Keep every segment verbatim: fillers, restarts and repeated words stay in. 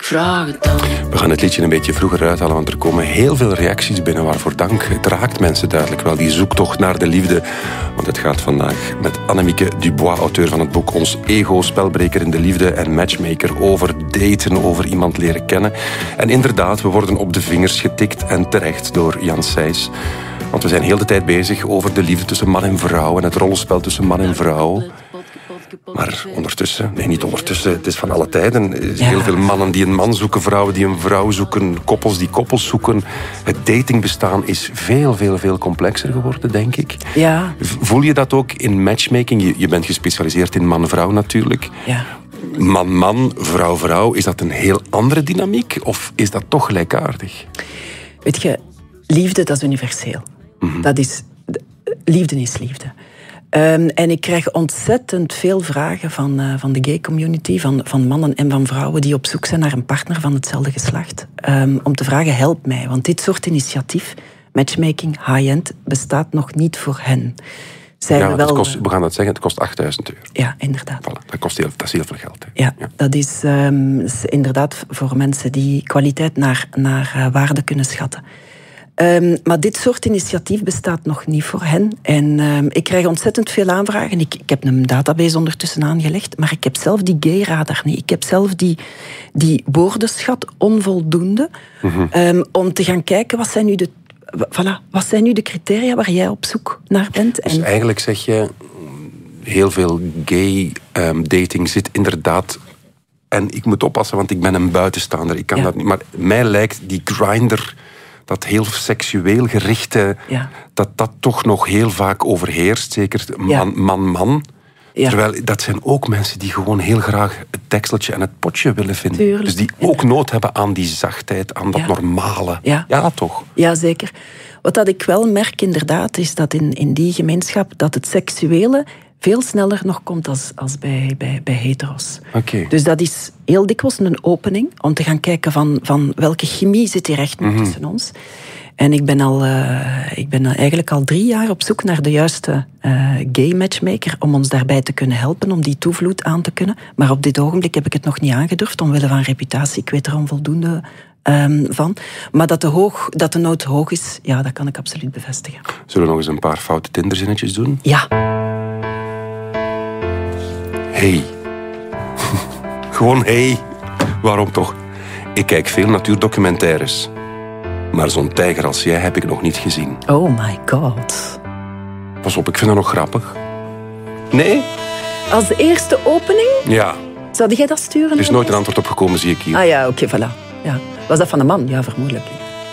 vraag het dan. We gaan het liedje een beetje vroeger uithalen, want er komen heel veel reacties binnen, waarvoor dank. Het raakt mensen duidelijk wel, die zoektocht naar de liefde. Want het gaat vandaag met Annemieke Dubois, auteur van het boek Ons Ego, spelbreker in de liefde en matchmaker, over daten, over iemand leren kennen. En inderdaad, we worden op de vingers getikt en terecht door Jan Sijs. Want we zijn heel de tijd bezig over de liefde tussen man en vrouw en het rollenspel tussen man en vrouw. Maar ondertussen, nee niet ondertussen, het is van alle tijden. Er zijn heel veel mannen die een man zoeken, vrouwen die een vrouw zoeken, koppels die koppels zoeken. Het datingbestaan is veel, veel, veel complexer geworden, denk ik. Ja. Voel je dat ook in matchmaking? Je, je bent gespecialiseerd in man-vrouw natuurlijk. Ja. Man-man, vrouw-vrouw, is dat een heel andere dynamiek? Of is dat toch gelijkaardig? Weet je, liefde, dat is universeel. Mm-hmm. Dat is, liefde is liefde. Um, en ik krijg ontzettend veel vragen van, uh, van de gay community, van, van mannen en van vrouwen die op zoek zijn naar een partner van hetzelfde geslacht. Um, om te vragen, help mij. Want dit soort initiatief, matchmaking, high-end, bestaat nog niet voor hen. Zij ja, wel, het kost, we gaan dat zeggen, het kost achtduizend euro. Ja, inderdaad. Voilà, dat, kost heel, dat is heel veel geld. Hè. Ja, ja, dat is, um, is inderdaad voor mensen die kwaliteit naar, naar uh, waarde kunnen schatten. Um, maar dit soort initiatief bestaat nog niet voor hen. En um, ik krijg ontzettend veel aanvragen. Ik, ik heb een database ondertussen aangelegd, maar ik heb zelf die gay-radar niet. Ik heb zelf die, die woordenschat onvoldoende. Mm-hmm. Um, om te gaan kijken, wat zijn nu de, voilà, wat zijn nu de criteria waar jij op zoek naar bent. Dus en eigenlijk zeg je, heel veel gay um, dating zit inderdaad... En ik moet oppassen, want ik ben een buitenstaander. Ik kan ja. dat niet. Maar mij lijkt die Grindr, dat heel seksueel gerichte, ja. dat dat toch nog heel vaak overheerst. Zeker man-man. Ja. Ja. Terwijl dat zijn ook mensen die gewoon heel graag het dekseltje en het potje willen vinden. Tuurlijk. Dus die ook nood hebben aan die zachtheid, aan dat ja. normale. Ja. ja, toch? Ja, zeker. Wat dat ik wel merk inderdaad, is dat in, in die gemeenschap dat het seksuele veel sneller nog komt als, als bij, bij, bij hetero's. Okay. Dus dat is heel dikwijls een opening om te gaan kijken van, van welke chemie zit hier echt mm-hmm. tussen ons. En ik ben, al, uh, ik ben eigenlijk al drie jaar op zoek naar de juiste uh, gay matchmaker om ons daarbij te kunnen helpen, om die toevloed aan te kunnen. Maar op dit ogenblik heb ik het nog niet aangedurfd, omwille van reputatie. Ik weet er onvoldoende um, van. Maar dat de, hoog, dat de nood hoog is, ja, dat kan ik absoluut bevestigen. Zullen we nog eens een paar foute Tinderzinnetjes doen? Ja. Hey. Gewoon hey. Waarom toch? Ik kijk veel natuurdocumentaires. Maar zo'n tijger als jij heb ik nog niet gezien. Oh my god. Pas op, ik vind dat nog grappig. Nee? Als de eerste opening? Ja. Zou jij dat sturen? Er is nooit een antwoord op gekomen, zie ik hier. Ah ja, oké, okay, voilà. Ja. Was dat van een man? Ja, vermoedelijk.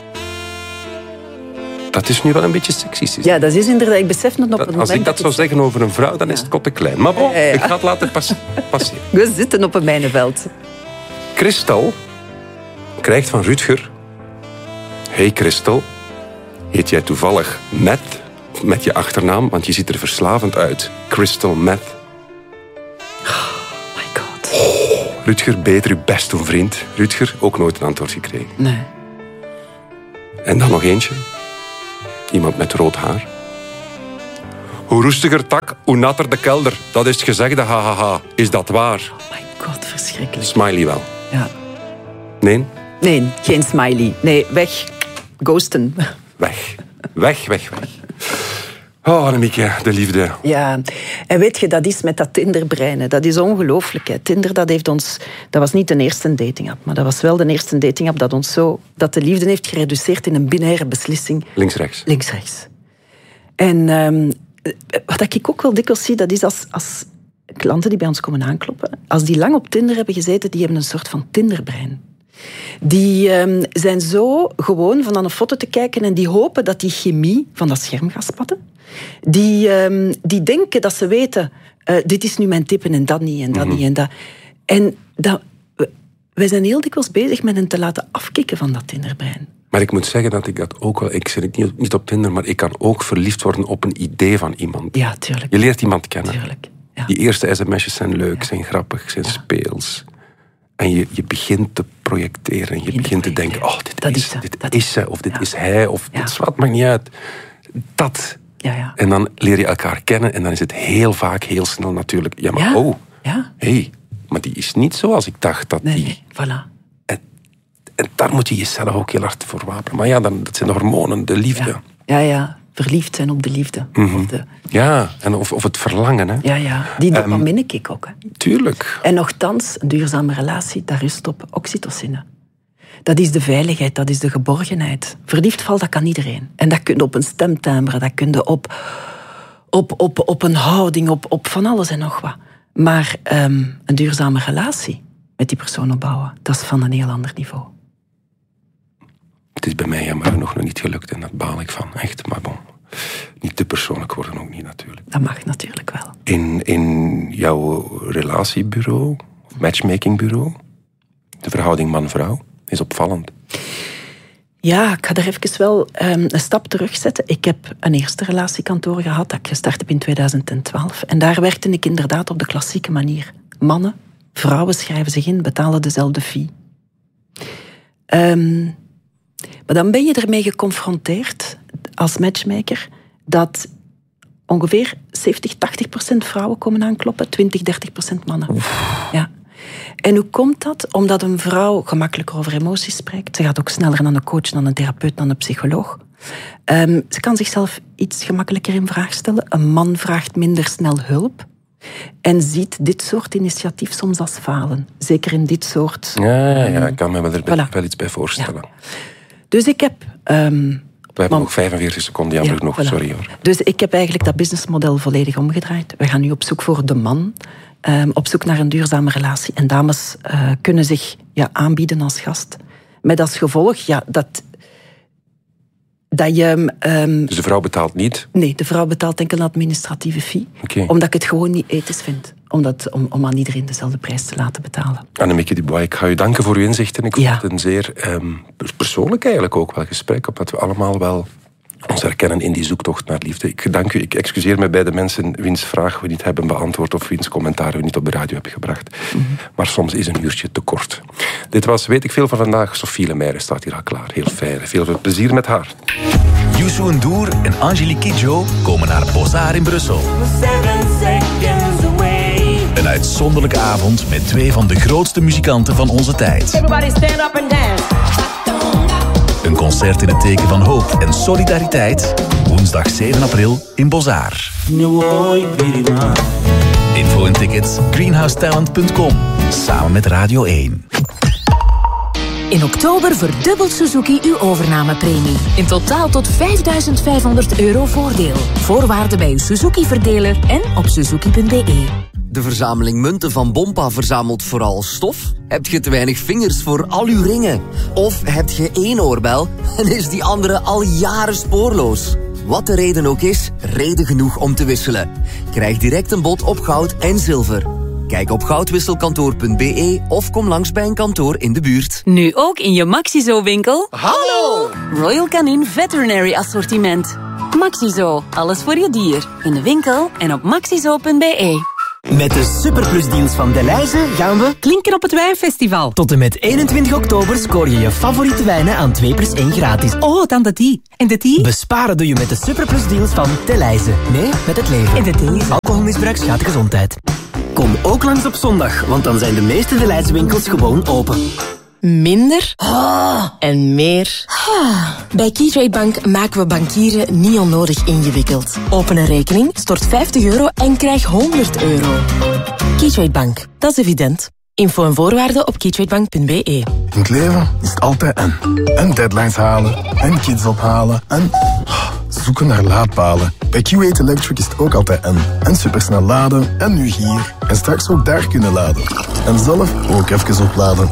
Dat is nu wel een beetje seksistisch. Ja, dat is inderdaad. Ik besef het op het dat, moment... Als ik dat zou zeggen over een vrouw, dan ja. is het kot te klein. Maar bon, ja, ja. ik ga het laten pas, passeren. We zitten op een mijnenveld. Christel krijgt van Rutger... Hey Christel, heet jij toevallig Matt met je achternaam? Want je ziet er verslavend uit. Crystal Meth. Oh my god. Oh, Rutger, beter uw best doen, vriend. Rutger, ook nooit een antwoord gekregen. Nee. En dan nog eentje. Iemand met rood haar. Hoe roestiger tak, hoe natter de kelder. Dat is het gezegde, hahaha. Is dat waar? Oh my god, verschrikkelijk. Smiley wel. Ja. Nee? Nee, geen smiley. Nee, weg. Ghosten. Weg. Weg, weg, weg. Oh, Annemieke, de liefde. Ja, en weet je, dat is met dat Tinderbreinen. Dat is ongelooflijk. Hè. Tinder, dat heeft ons... Dat was niet de eerste dating-app, maar dat was wel de eerste dating-app dat ons zo... dat de liefde heeft gereduceerd in een binaire beslissing. Links-rechts. Links-rechts. En um, wat ik ook wel dikwijls zie, dat is als, als klanten die bij ons komen aankloppen, als die lang op Tinder hebben gezeten, die hebben een soort van Tinderbrein. Die um, zijn zo gewoon van aan een foto te kijken en die hopen dat die chemie van dat scherm gaat spatten. Die, um, die denken dat ze weten, uh, dit is nu mijn tippen en dat niet en dat mm-hmm. niet en dat. En dat, wij zijn heel dikwijls bezig met hen te laten afkicken van dat Tinderbrein. Maar ik moet zeggen dat ik dat ook wel... Ik zit niet, niet op Tinder, maar ik kan ook verliefd worden op een idee van iemand. Ja, tuurlijk. Je leert iemand kennen. Tuurlijk, ja. Die eerste sms'jes zijn leuk, ja. zijn grappig, zijn ja. speels. En je, je begint te projecteren. En je begint, begint te denken, oh, dit dat is ze, dit dat is ze, of dit ja. is hij, of ja. dit is wat, maakt niet uit. Dat. Ja, ja. En dan leer je elkaar kennen en dan is het heel vaak, heel snel natuurlijk. Ja, maar ja. oh, ja. hé, hey, maar die is niet zoals ik dacht dat nee, die... Nee, voilà. En En daar moet je jezelf ook heel hard voor wapenen. Maar ja, dan, dat zijn de hormonen, de liefde. Ja, ja. ja. Verliefd zijn op de liefde. Mm-hmm. Of de... Ja, en of, of het verlangen. Hè. Ja, ja. Die dopamine kick ook. Hè. Tuurlijk. En nochtans, een duurzame relatie, dat rust op oxytocine. Dat is de veiligheid, dat is de geborgenheid. Verliefd valt, dat kan iedereen. En dat kun je op een stemtimbre, dat kun je op, op, op, op een houding, op, op van alles en nog wat. Maar um, een duurzame relatie met die persoon opbouwen, dat is van een heel ander niveau. Het is bij mij jammer nog niet gelukt en daar baal ik van. Echt, maar bon. Niet te persoonlijk worden ook niet natuurlijk. Dat mag natuurlijk wel. In, in jouw relatiebureau, matchmakingbureau, de verhouding man-vrouw, is opvallend. Ja, ik ga er even wel um, een stap terugzetten. Ik heb een eerste relatiekantoor gehad dat ik gestart heb in tweeduizend twaalf. En daar werkte ik inderdaad op de klassieke manier. Mannen, vrouwen schrijven zich in, betalen dezelfde fee. Um, maar dan ben je ermee geconfronteerd als matchmaker dat ongeveer zeventig, tachtig procent vrouwen komen aankloppen, twintig, dertig procent mannen. Ja. En hoe komt dat? Omdat een vrouw gemakkelijker over emoties spreekt. Ze gaat ook sneller naar een coach, naar een therapeut, naar een psycholoog. Um, ze kan zichzelf iets gemakkelijker in vraag stellen. Een man vraagt minder snel hulp. En ziet dit soort initiatief soms als falen. Zeker in dit soort... Ja, ja ik kan me wel, er voilà. wel iets bij voorstellen. Ja. Dus ik heb... Um, We hebben nog vijfenveertig seconden, jammer ja, genoeg, voilà. sorry hoor. Dus ik heb eigenlijk dat businessmodel volledig omgedraaid. We gaan nu op zoek voor de man. Um, op zoek naar een duurzame relatie. En dames uh, kunnen zich ja, aanbieden als gast. Met als gevolg ja, dat... dat je, um, dus de vrouw betaalt niet? Nee, de vrouw betaalt enkel een administratieve fee. Okay. Omdat ik het gewoon niet ethisch vind. Omdat, om, om aan iedereen dezelfde prijs te laten betalen. Annemieke Dubois, ik ga u danken voor uw inzichten. Ik vond ja. het een zeer um, persoonlijk eigenlijk ook wel gesprek. Omdat we allemaal wel ons herkennen in die zoektocht naar liefde. Ik dank u. Ik excuseer me bij de mensen wiens vraag we niet hebben beantwoord of wiens commentaar we niet op de radio hebben gebracht. Mm-hmm. Maar soms is een uurtje te kort. Dit was Weet ik veel van vandaag. Sophie Lemaire staat hier al klaar. Heel fijn. Veel plezier met haar. Youssou N'Dour en Angelique Kidjo komen naar Bozar in Brussel. Een uitzonderlijke avond met twee van de grootste muzikanten van onze tijd. Everybody stand up and dance. Een concert in het teken van hoop en solidariteit. Woensdag zeven april in Bozar. Info en tickets greenhouse talent punt com. Samen met Radio één. In oktober verdubbelt Suzuki uw overnamepremie. In totaal tot vijfduizend vijfhonderd euro voordeel. Voorwaarden bij uw Suzuki-verdeler en op suzuki punt b e. De verzameling munten van Bompa verzamelt vooral stof? Heb je te weinig vingers voor al uw ringen? Of heb je één oorbel en is die andere al jaren spoorloos? Wat de reden ook is, reden genoeg om te wisselen. Krijg direct een bod op goud en zilver. Kijk op goudwisselkantoor punt b e of kom langs bij een kantoor in de buurt. Nu ook in je Maxizo-winkel. Hallo! Royal Canin Veterinary Assortiment. Maxizo, alles voor je dier. In de winkel en op maxizo punt b e. Met de superplusdeals van Delhaize gaan we klinken op het wijnfestival. Tot en met eenentwintig oktober scoor je je favoriete wijnen aan twee plus één gratis. Oh, dan de die. En de die? Besparen doe je met de superplusdeals van Delhaize. Nee, met het leven. En de die? Alcoholmisbruik schaadt de gezondheid. Kom ook langs op zondag, want dan zijn de meeste Delhaize winkels gewoon open. Minder oh. en meer. Oh. Bij Keytrade Bank maken we bankieren niet onnodig ingewikkeld. Open een rekening, stort vijftig euro en krijg honderd euro. Keytrade Bank, dat is evident. Info en voorwaarden op keytrade bank punt b e. In het leven is het altijd en. En deadlines halen, en kids ophalen, en zoeken naar laadpalen. Bij Q eight Electric is het ook altijd en. En supersnel laden, en nu hier. En straks ook daar kunnen laden. En zelf ook even opladen.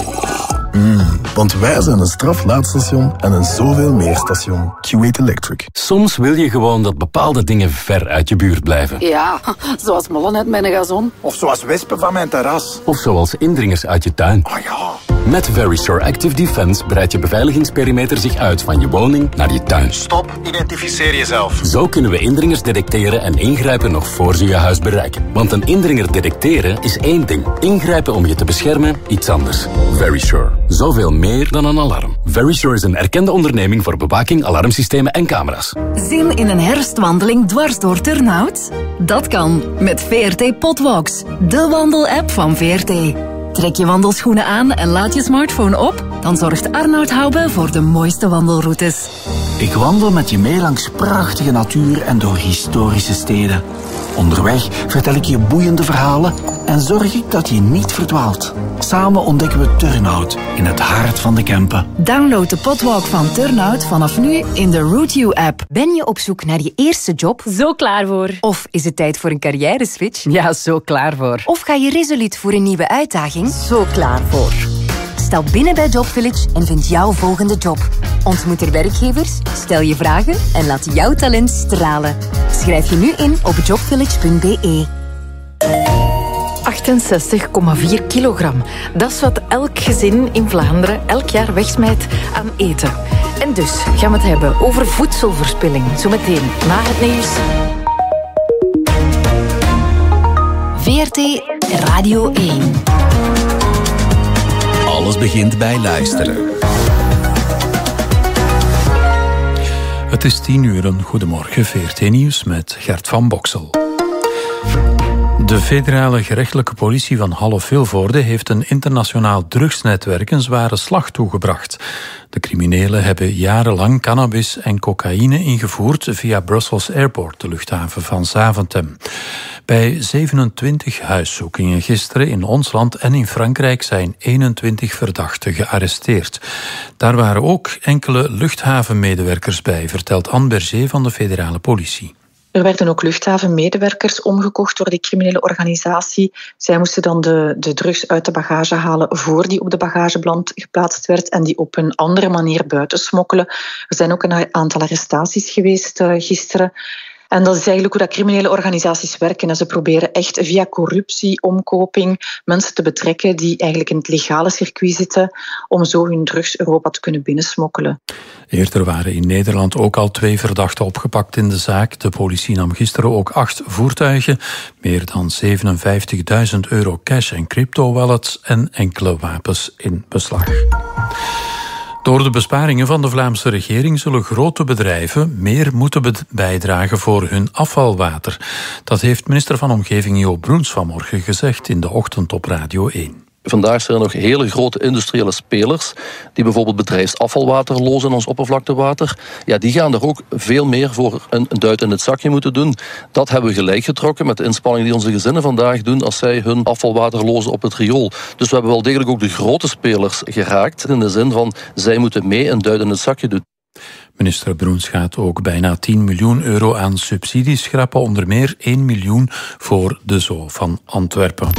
Mm, want wij zijn een straflaadstation en een zoveel meer station. Q eight Electric. Soms wil je gewoon dat bepaalde dingen ver uit je buurt blijven. Ja, zoals mollen uit mijn gazon. Of zoals wespen van mijn terras. Of zoals indringers uit je tuin. Oh ja. Met Verisure Active Defense breidt je beveiligingsperimeter zich uit van je woning naar je tuin. Stop, identificeer jezelf. Zo kunnen we indringers detecteren en ingrijpen nog voor ze je huis bereiken. Want een indringer detecteren is één ding. Ingrijpen om je te beschermen, iets anders. Verisure. Zoveel meer dan een alarm. Verisure is een erkende onderneming voor bewaking, alarmsystemen en camera's. Zin in een herfstwandeling dwars door Turnhout? Dat kan met V R T Potwalks, de wandelapp van V R T. Trek je wandelschoenen aan en laat je smartphone op Dan zorgt Arnoud Hoube voor de mooiste wandelroutes. Ik wandel met je mee langs prachtige natuur en door historische steden. Onderweg vertel ik je boeiende verhalen en zorg ik dat je niet verdwaalt. Samen ontdekken we Turnhout in het hart van de Kempen. Download de Potwalk van Turnhout vanaf nu in de Route You app. Ben je op zoek naar je eerste job? Zo klaar voor. Of is het tijd voor een carrière-switch? Ja, zo klaar voor. Of ga je resoluut voor een nieuwe uitdaging? Zo klaar voor. Stap binnen bij Jobvillage en vind jouw volgende job. Ontmoet er werkgevers, stel je vragen en laat jouw talent stralen. Schrijf je nu in op jobvillage punt b e. achtenzestig komma vier kilogram. Dat is wat elk gezin in Vlaanderen elk jaar wegsmijt aan eten. En dus gaan we het hebben over voedselverspilling. Zometeen na het nieuws. V R T Radio één. Alles begint bij luisteren. Het is tien uur, een goedemorgen, V R T Nieuws met Gert van Boksel. De federale gerechtelijke politie van Halle-Vilvoorde heeft een internationaal drugsnetwerk een zware slag toegebracht. De criminelen hebben jarenlang cannabis en cocaïne ingevoerd via Brussels Airport, de luchthaven van Zaventem. Bij zevenentwintig huiszoekingen gisteren in ons land en in Frankrijk zijn eenentwintig verdachten gearresteerd. Daar waren ook enkele luchthavenmedewerkers bij, vertelt Anne Berger van de federale politie. Er werden ook luchthavenmedewerkers omgekocht door die criminele organisatie. Zij moesten dan de, de drugs uit de bagage halen voor die op de bagageband geplaatst werd en die op een andere manier buiten smokkelen. Er zijn ook een aantal arrestaties geweest uh, gisteren. En dat is eigenlijk hoe dat criminele organisaties werken. En ze proberen echt via corruptie, omkoping, mensen te betrekken die eigenlijk in het legale circuit zitten om zo hun drugs Europa te kunnen binnensmokkelen. Eerder waren in Nederland ook al twee verdachten opgepakt in de zaak. De politie nam gisteren ook acht voertuigen, meer dan zevenenvijftigduizend euro cash en crypto-wallets en enkele wapens in beslag. Door de besparingen van de Vlaamse regering zullen grote bedrijven meer moeten bijdragen voor hun afvalwater. Dat heeft minister van Omgeving Jo Broens vanmorgen gezegd in de ochtend op Radio één. Vandaag zijn er nog hele grote industriële spelers die bijvoorbeeld bedrijfsafvalwater lozen in ons oppervlaktewater. Ja, die gaan er ook veel meer voor een duit in het zakje moeten doen. Dat hebben we gelijk getrokken met de inspanning die onze gezinnen vandaag doen als zij hun afvalwater lozen op het riool. Dus we hebben wel degelijk ook de grote spelers geraakt in de zin van zij moeten mee een duit in het zakje doen. Minister Broens gaat ook bijna tien miljoen euro aan subsidies schrappen, onder meer één miljoen voor de Zoo van Antwerpen.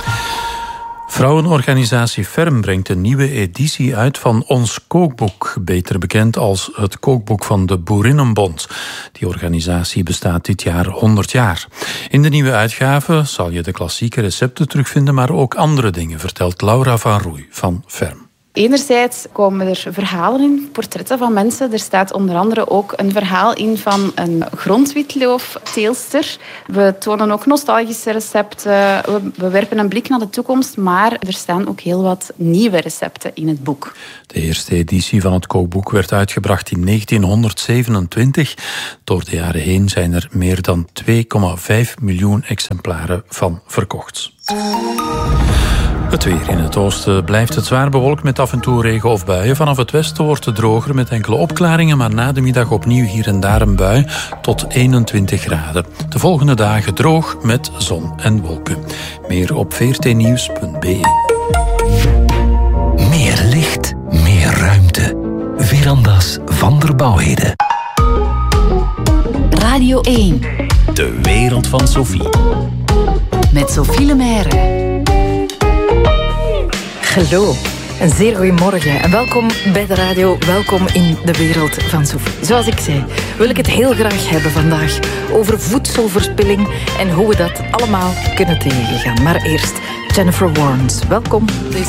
Vrouwenorganisatie Ferm brengt een nieuwe editie uit van Ons Kookboek, beter bekend als het kookboek van de Boerinnenbond. Die organisatie bestaat dit jaar honderd jaar. In de nieuwe uitgave zal je de klassieke recepten terugvinden, maar ook andere dingen, vertelt Laura van Roei van Ferm. Enerzijds komen er verhalen in, portretten van mensen. Er staat onder andere ook een verhaal in van een grondwitloofteelster. We tonen ook nostalgische recepten. We, we werpen een blik naar de toekomst, maar er staan ook heel wat nieuwe recepten in het boek. De eerste editie van het kookboek werd uitgebracht in negentienhonderdzevenentwintig. Door de jaren heen zijn er meer dan twee komma vijf miljoen exemplaren van verkocht. Het weer in het oosten blijft het zwaar bewolkt met af en toe regen of buien. Vanaf het westen wordt het droger met enkele opklaringen, maar na de middag opnieuw hier en daar een bui tot eenentwintig graden. De volgende dagen droog met zon en wolken. Meer op v r t nieuws punt b e. Meer licht, meer ruimte. Verandas van der Bouwheden. Radio één. De wereld van Sophie. Met Sophie Lemaire. Hallo, een zeer goeiemorgen en welkom bij de radio, welkom in de wereld van Sophie. Zoals ik zei, wil ik het heel graag hebben vandaag over voedselverspilling en hoe we dat allemaal kunnen tegengaan. Maar eerst Jennifer Warnes, welkom.